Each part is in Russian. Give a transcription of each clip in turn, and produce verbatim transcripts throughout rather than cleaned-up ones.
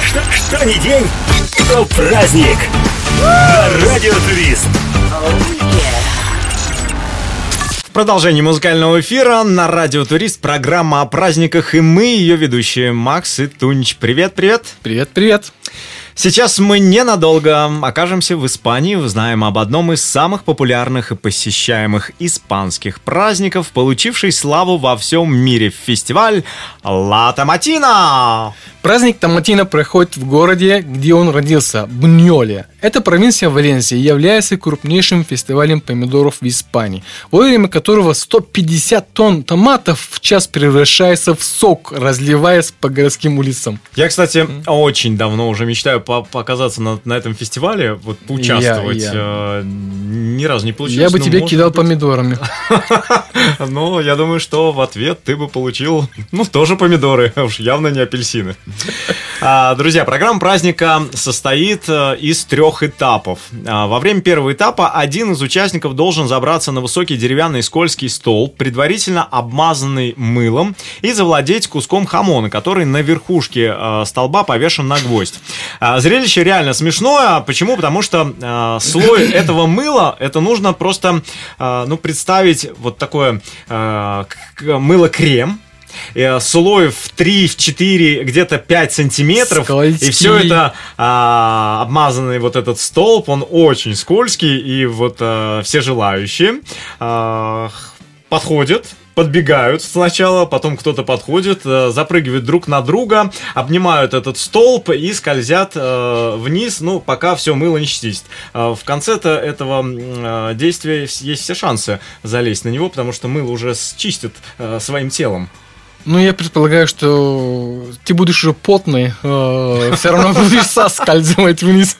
Что, что ни день, то праздник. На Радио Турист. В продолжении музыкального эфира на Радио Турист программа о праздниках, и мы, ее ведущие, Макс и Тунич. Привет, привет. Привет, привет. Сейчас мы ненадолго окажемся в Испании, узнаем об одном из самых популярных и посещаемых испанских праздников, получивший славу во всем мире, фестиваль Ла Томатина. Праздник Томатина проходит в городе, где он родился, Буньоле. Это провинция Валенсия и является крупнейшим фестивалем помидоров в Испании, во время которого сто пятьдесят тонн томатов в час превращается в сок, разливаясь по городским улицам. Я, кстати, очень давно уже мечтаю показаться на, на этом фестивале, вот поучаствовать. Я, я. Ни разу не получилось. Я бы тебе кидал быть... помидорами. Ну, я думаю, что в ответ ты бы получил, ну, тоже помидоры, уж явно не апельсины. Друзья, программа праздника состоит из трех этапов. Во время первого этапа один из участников должен забраться на высокий деревянный скользкий стол, предварительно обмазанный мылом, и завладеть куском хамона, который на верхушке столба повешен на гвоздь. Зрелище реально смешное. Почему? Потому что слой этого мыла, это нужно просто, ну, представить вот такое мыло-крем, слой в три-четыре, где-то пять сантиметров. Скользкий. И все это а, обмазанный вот этот столб, он очень скользкий. И вот а, все желающие а, подходят, подбегают сначала, потом кто-то подходит, запрыгивают друг на друга, обнимают этот столб и скользят вниз, ну, пока все мыло не чистит. В конце-то этого действия есть все шансы залезть на него, потому что мыло уже счистит своим телом. Ну, я предполагаю, что ты будешь уже потный, э, все равно будешь соскальзывать вниз.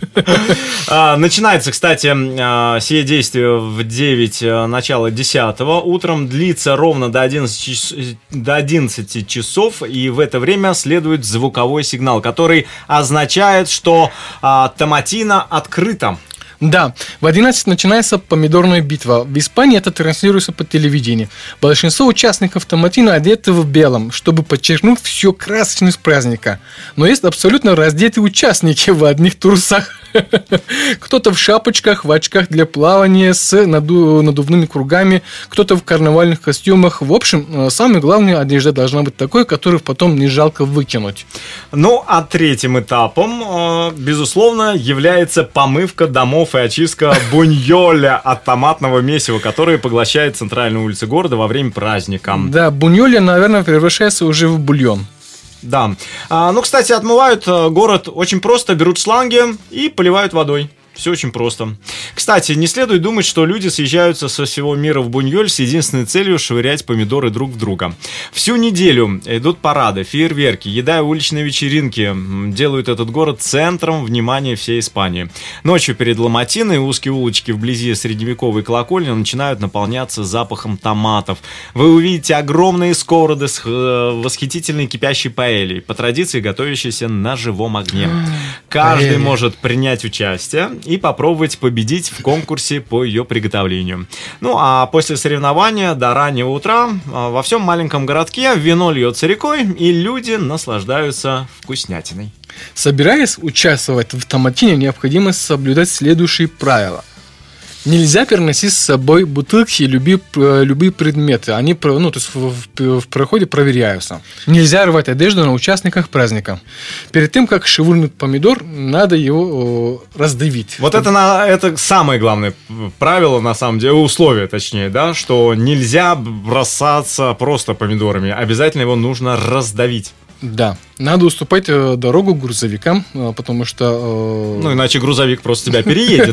Начинается, кстати, сие действие в девять, начало десятого. Утром длится ровно до одиннадцати, до одиннадцати часов, и в это время следует звуковой сигнал, который означает, что а, Томатина открыта. Да, в одиннадцать начинается помидорная битва. В Испании это транслируется по телевидению. Большинство участников Томатина одеты в белом, чтобы подчеркнуть всю красочность праздника. Но есть абсолютно раздетые участники в одних трусах. Кто-то в шапочках, в очках для плавания с наду- надувными кругами, кто-то в карнавальных костюмах. В общем, самая главная одежда должна быть такой, которую потом не жалко выкинуть. Ну, а третьим этапом, безусловно, является помывка домов и очистка буньоля от томатного месива, которое поглощает центральную улицу города во время праздника. Да, буньоля, наверное, превращается уже в бульон. Да. А, ну, кстати, отмывают город очень просто, берут шланги и поливают водой. Все очень просто. Кстати, не следует думать, что люди съезжаются со всего мира в Буньоль с единственной целью швырять помидоры друг в друга. Всю неделю идут парады, фейерверки, еда и уличные вечеринки делают этот город центром внимания всей Испании. Ночью перед Ламатиной узкие улочки вблизи средневековой колокольни начинают наполняться запахом томатов. Вы увидите огромные сковороды с восхитительной кипящей паэльей, по традиции готовящейся на живом огне. Каждый может принять участие и попробовать победить в конкурсе по ее приготовлению. Ну, а после соревнования до раннего утра во всем маленьком городке вино льется рекой, и люди наслаждаются вкуснятиной. Собираясь участвовать в Томатине, необходимо соблюдать следующие правила. Нельзя переносить с собой бутылки и любые, любые предметы. Они, ну, то есть в, в, в проходе проверяются. Нельзя рвать одежду на участниках праздника. Перед тем, как швырнуть помидор, надо его о, раздавить. Вот это, на, это самое главное правило, на самом деле, условие, точнее, да, что нельзя бросаться просто помидорами. Обязательно его нужно раздавить. Да, надо уступать э, дорогу грузовикам, э, потому что... Э... Ну, иначе грузовик просто тебя переедет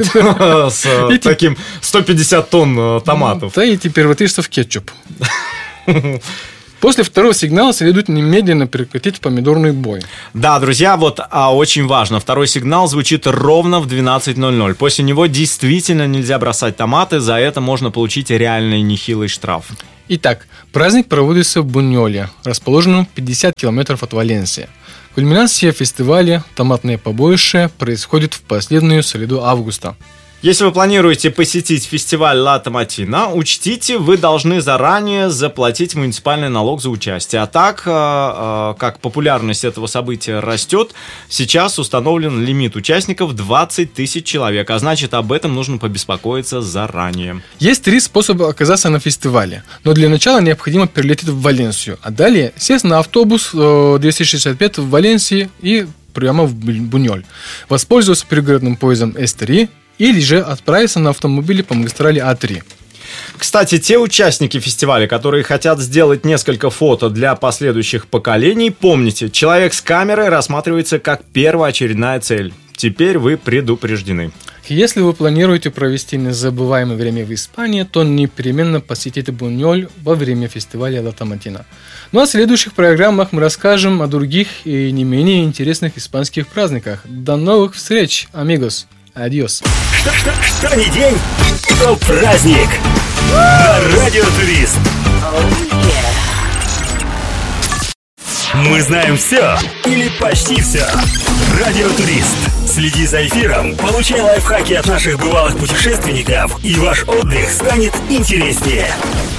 с таким сто пятьдесят тонн томатов. Да, и теперь превратишься в кетчуп. После второго сигнала следует немедленно прекратить помидорный бой. Да, друзья, вот а, очень важно. Второй сигнал звучит ровно в двенадцать ноль ноль. После него действительно нельзя бросать томаты. За это можно получить реальный нехилый штраф. Итак, праздник проводится в Буньоле, расположенном пятьдесят километров от Валенсии. Кульминация фестиваля «Томатное побоище» происходит в последнюю среду августа. Если вы планируете посетить фестиваль Ла Томатина, учтите, вы должны заранее заплатить муниципальный налог за участие. А так, как популярность этого события растет, сейчас установлен лимит участников двадцать тысяч человек, а значит, об этом нужно побеспокоиться заранее. Есть три способа оказаться на фестивале, но для начала необходимо перелететь в Валенсию, а далее сесть на автобус двести шестьдесят пять в Валенсии и прямо в Буньоль, воспользоваться пригородным поездом эс три или же отправиться на автомобиле по магистрали а три. Кстати, те участники фестиваля, которые хотят сделать несколько фото для последующих поколений, помните, человек с камерой рассматривается как первоочередная цель. Теперь вы предупреждены. Если вы планируете провести незабываемое время в Испании, то непременно посетите Буньоль во время фестиваля Ла Томатина. Ну а в следующих программах мы расскажем о других и не менее интересных испанских праздниках. До новых встреч, амигос! Адьос! Что, что, что не день, то праздник! На Радио Турист! Мы знаем все или почти все. Радио Турист. Следи за эфиром, получай лайфхаки от наших бывалых путешественников, и ваш отдых станет интереснее.